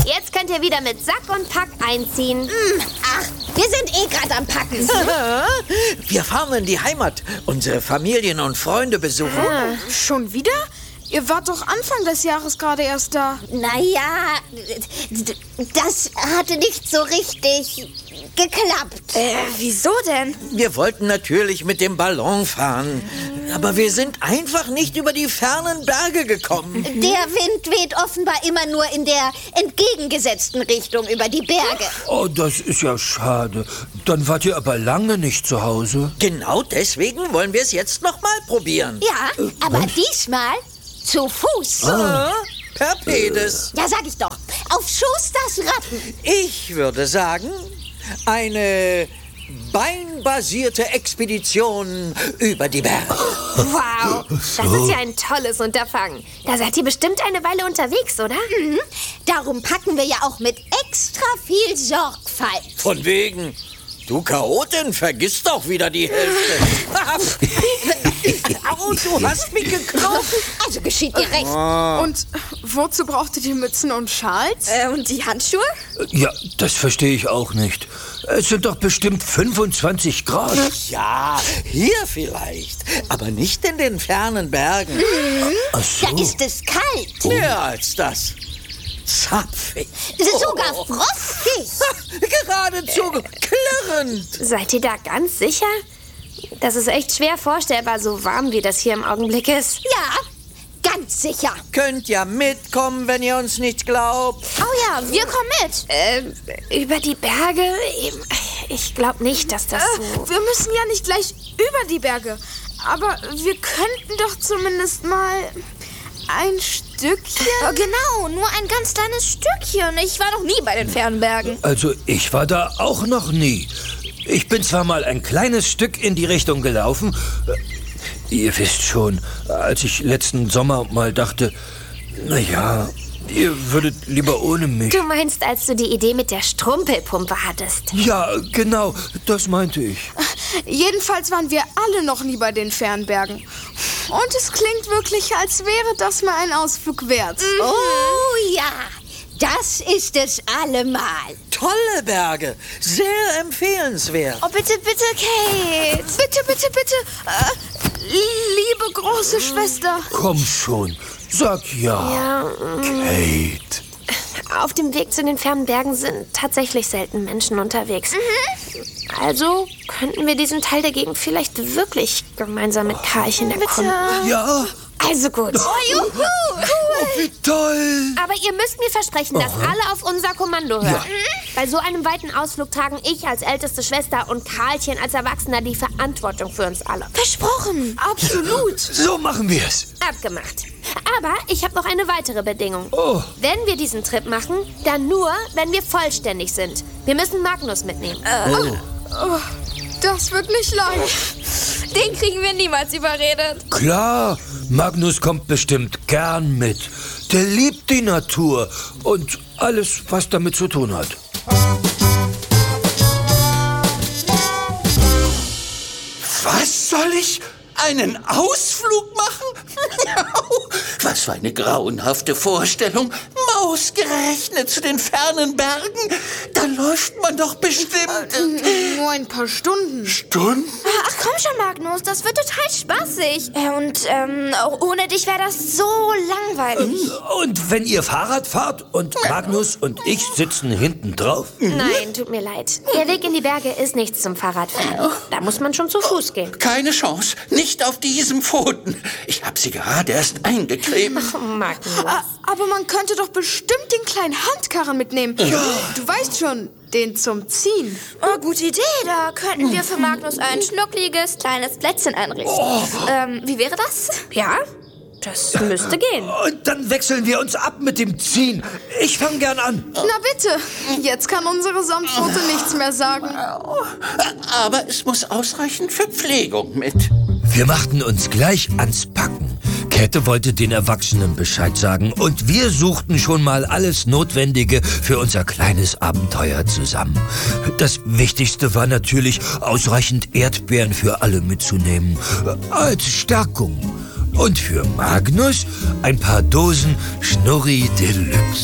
Jetzt könnt ihr wieder mit Sack und Pack einziehen. Ach, wir sind gerade am Packen. Wir fahren in die Heimat, unsere Familien und Freunde besuchen. Schon wieder? Ihr wart doch Anfang des Jahres gerade erst da. Naja, das hatte nicht so richtig geklappt. Wieso denn? Wir wollten natürlich mit dem Ballon fahren, aber wir sind einfach nicht über die fernen Berge gekommen. Der Wind weht offenbar immer nur in der entgegengesetzten Richtung über die Berge. Oh, das ist ja schade. Dann wart ihr aber lange nicht zu Hause. Genau deswegen wollen wir es jetzt noch mal probieren. Ja, aber diesmal zu Fuß. Per Pedis. Ja, sag ich doch. Auf Schusters Rappen. Ich würde sagen, eine beinbasierte Expedition über die Berge. Wow, das ist ja ein tolles Unterfangen. Da seid ihr bestimmt eine Weile unterwegs, oder? Mhm. Darum packen wir ja auch mit extra viel Sorgfalt. Von wegen. Du Chaotin, vergiss doch wieder die Hälfte. Au, du hast mich geklopft. Also geschieht dir recht. Und wozu braucht ihr die Mützen und Schals? Und die Handschuhe? Ja, das verstehe ich auch nicht. Es sind doch bestimmt 25 Grad. Ja, hier vielleicht, aber nicht in den fernen Bergen. Ach so. Da ist es kalt. Mehr als das. Zapfig. Sogar frostig. Geradezu klirrend. Seid ihr da ganz sicher? Das ist echt schwer vorstellbar, so warm wie das hier im Augenblick ist. Ja, ganz sicher. Könnt ja mitkommen, wenn ihr uns nicht glaubt. Oh ja, wir kommen mit. Über die Berge? Ich glaube nicht, dass das so... Wir müssen ja nicht gleich über die Berge. Aber wir könnten doch zumindest mal ein Stückchen... Genau, nur ein ganz kleines Stückchen. Ich war noch nie bei den Fernbergen. Also ich war da auch noch nie. Ich bin zwar mal ein kleines Stück in die Richtung gelaufen. Ihr wisst schon, als ich letzten Sommer mal dachte, naja, ihr würdet lieber ohne mich. Du meinst, als du die Idee mit der Strumpelpumpe hattest? Ja, genau, das meinte ich. Jedenfalls waren wir alle noch nie bei den Fernbergen. Und es klingt wirklich, als wäre das mal ein Ausflug wert. Oh ja, das ist es allemal. Tolle Berge, sehr empfehlenswert. Oh, bitte, bitte, Kate. Bitte, bitte, bitte. Liebe große Schwester. Komm schon, sag ja. Kate. Auf dem Weg zu den fernen Bergen sind tatsächlich selten Menschen unterwegs. Also könnten wir diesen Teil der Gegend vielleicht wirklich gemeinsam mit Karlchen erkunden. Ja, Also gut. Oh, juhu. wie toll. Aber ihr müsst mir versprechen, dass alle auf unser Kommando hören. Bei so einem weiten Ausflug tragen ich als älteste Schwester und Karlchen als Erwachsener die Verantwortung für uns alle. Versprochen. Absolut. So machen wir es. Abgemacht. Aber ich habe noch eine weitere Bedingung. Oh. Wenn wir diesen Trip machen, dann nur, wenn wir vollständig sind. Wir müssen Magnus mitnehmen. Das wird nicht leicht. Den kriegen wir niemals überredet. Klar, Magnus kommt bestimmt gern mit. Der liebt die Natur und alles, was damit zu tun hat. Was soll ich? Einen Ausflug machen? Was für eine grauenhafte Vorstellung. Ausgerechnet zu den fernen Bergen. Da läuft man doch bestimmt... Nur ein paar Stunden. Stunden? Ach komm schon, Magnus, das wird total spaßig. Und ohne dich wäre das so langweilig. Und wenn ihr Fahrrad fahrt und Magnus und ich sitzen hinten drauf? Nein, tut mir leid. Der Weg in die Berge ist nichts zum Fahrradfahren. Da muss man schon zu Fuß gehen. Keine Chance. Nicht auf diesem Pfoten. Ich habe sie gerade erst eingecremt. Oh, Magnus. Aber man könnte doch bestimmt den kleinen Handkarren mitnehmen. Ja. Du weißt schon, den zum Ziehen. Oh, gute Idee. Da könnten wir für Magnus ein schnuckliges kleines Plätzchen einrichten. Wie wäre das? Ja, das müsste gehen. Und dann wechseln wir uns ab mit dem Ziehen. Ich fange gern an. Na bitte, jetzt kann unsere Samtpfote nichts mehr sagen. Aber es muss ausreichend Verpflegung mit. Wir machten uns gleich ans Packen. Käthe wollte den Erwachsenen Bescheid sagen und wir suchten schon mal alles Notwendige für unser kleines Abenteuer zusammen. Das Wichtigste war natürlich, ausreichend Erdbeeren für alle mitzunehmen, als Stärkung. Und für Magnus ein paar Dosen Schnurri Deluxe.